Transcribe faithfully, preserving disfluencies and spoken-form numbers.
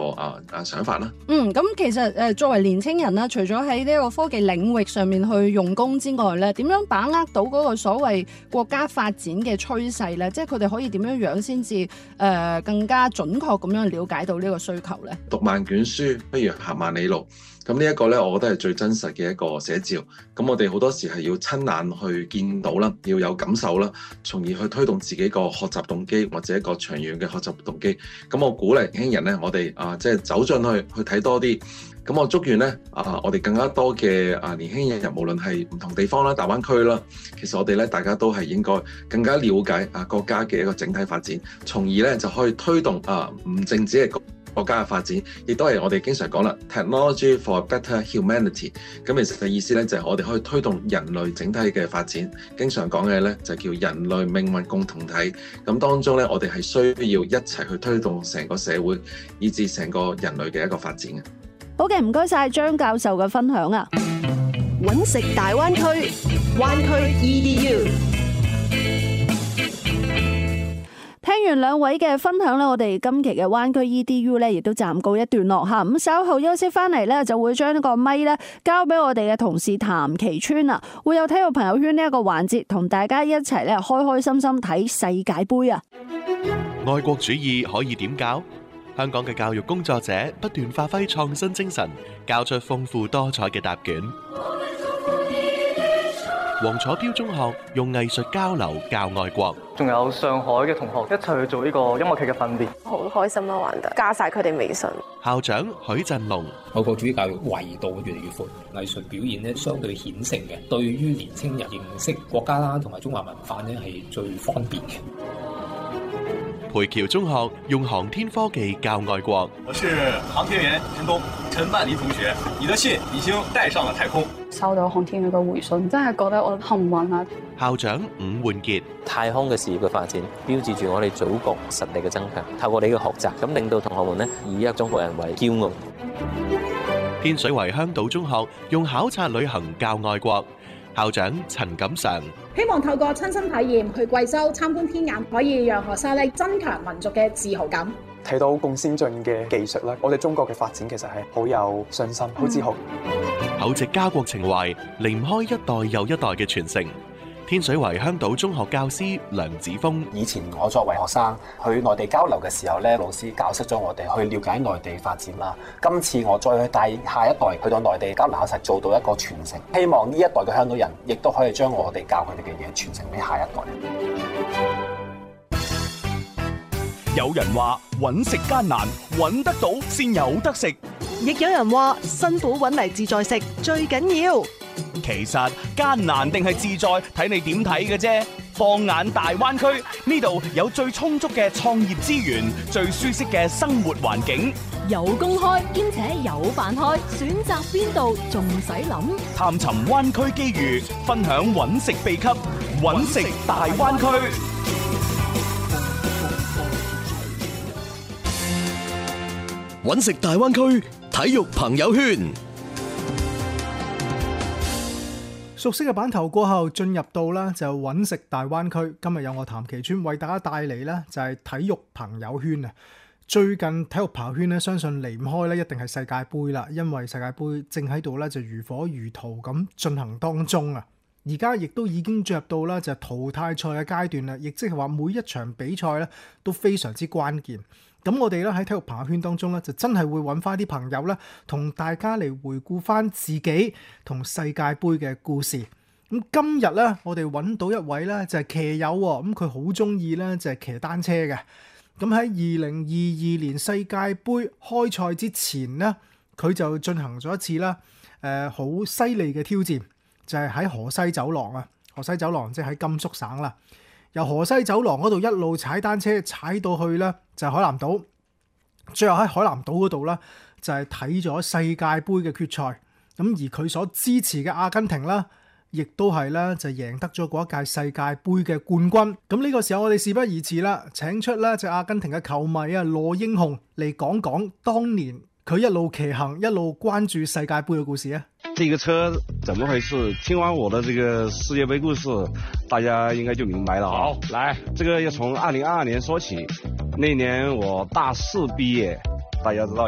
啊啊想法啦。 嗯，咁其實誒作為年輕人啦，除咗喺呢個科技領域上面去用功之外咧，點樣把握到嗰個所謂國家發展嘅趨勢咧？即係佢哋可以點樣樣先至誒更加準確咁樣了解到呢個需求咧？ 讀萬卷書不如行萬里路。咁呢一個咧，我覺得係最真實嘅一個寫照。咁我哋好多時係要親眼去見到啦，要有感受啦，從而去推動自己個學習動機或者一個長遠嘅學習動機。咁我鼓勵年輕人咧，我哋啊即係走進去去睇多啲。咁我祝願咧啊，我哋更加多嘅啊年輕人，無論係唔同地方啦、大灣區啦，其實我哋咧大家都係應該更加了解啊國家嘅一個整體發展，從而咧就可以推動啊唔淨止係國家嘅發展，亦都係我哋經常講啦 ，technology for better humanity。咁其實嘅意思咧就係我哋可以推動人類整體嘅發展。經常講嘅咧就叫人類命運共同體。咁當中咧我哋係需要一齊去推動成個社會，以至成個人類嘅一個發展嘅。 好嘅，唔該晒張教授嘅分享啊！ 揾食大灣區，灣區 E D U。 聽完兩位嘅分享咧，我哋今期嘅灣區 E D U 咧，亦都暫告一段落嚇。咁稍後休息翻嚟咧，就會將呢個咪咧交俾我哋嘅同事譚其川啊，會有體育朋友圈呢一個環節，同大家一齊咧開開心心睇世界盃啊！ 愛國主義可以點教？香港嘅教育工作者不斷發揮創新精神，交出豐富多彩嘅答卷。黃楚標中學用藝術交流教愛國， 仲有上海嘅同學一齊去做呢個音樂劇嘅訓練， 好開心啦，玩得加晒佢哋微信。 校長許振龍， 愛國主義教育維度越嚟越闊，藝術表現咧相對顯性嘅，對於年輕人認識國家啦同埋中華文化咧係最方便嘅。 培僑中學用航天科技教愛國， 我是航天員陳東，陳曼妮同學，你的信已經帶上了太空。 收到航天員嘅回信，真係覺得我幸運啊！ 校長伍煥傑， 太空嘅事業嘅發展，標誌住我哋祖國實力嘅增強。透過你嘅學習，咁令到同學們呢以一個中國人為驕傲。 天水圍香島中學用考察旅行教愛國，校長陳錦常， 希望透過親身體驗去貴州參觀天眼，可以讓學生咧增強民族嘅自豪感。 睇到咁先進嘅技術咧，我哋中國嘅發展其實係好有信心、好自豪。 厚植家國情懷，離唔開一代又一代嘅傳承。天水圍香島中學教師梁子峰， 以前我作為學生去內地交流嘅時候咧，老師教識咗我哋去了解內地發展啦。今次我再去帶下一代去到內地交流，實做到一個傳承。希望呢一代嘅香港人亦都可以將我哋教佢哋嘅嘢傳承俾下一代。 有人話揾食艱難，揾得到先有得食； 亦有人話辛苦揾嚟自在食最緊要。 其實艱難定係自在，睇你點睇嘅啫。放眼大灣區，呢度有最充足嘅創業資源，最舒適嘅生活環境， 有公開兼且有飯開，選擇邊度仲使諗？ 探尋灣區機遇，分享揾食秘笈，揾食大灣區。 揾食大灣區體育朋友圈。 熟悉嘅版頭過後，進入到啦就揾食大灣區。今日有我譚其川為大家帶嚟呢就係體育朋友圈啊！最近體育朋友圈咧，相信離唔開咧，一定係世界盃啦，因為世界盃正喺度咧就如火如荼咁進行當中啊！而家亦都已經進入到啦就淘汰賽嘅階段啦，亦即係話每一場比賽咧都非常之關鍵。咁我哋咧喺體育朋友圈當中咧，就真係會揾翻啲朋友咧，同大家嚟回顧翻自己同世界盃嘅故事。咁今日咧，我哋揾到一位咧就係騎友喎，咁佢好中意咧就係騎單車嘅。咁喺二零二二年世界盃開賽之前呢，佢就進行咗一次啦，誒好犀利嘅挑戰，就係喺河西走廊啊，河西走廊即係喺甘肅省啦。由河西走廊嗰度一路踩單車踩到去咧，就係海南島。最後喺海南島嗰度咧，就係睇咗世界盃嘅決賽。咁而佢所支持嘅阿根廷啦，亦都係咧就贏得咗嗰一屆世界盃嘅冠軍。咁呢個時候我哋事不宜遲啦，請出咧就阿根廷嘅球迷啊羅英雄嚟講講當年佢一路騎行一路關注世界盃嘅故事啊！ 這個車怎麼回事？聽完我的這個世界盃故事，大家應該就明白了。好，來，這個要從二零二二年說起。那年我大四畢業，大家知道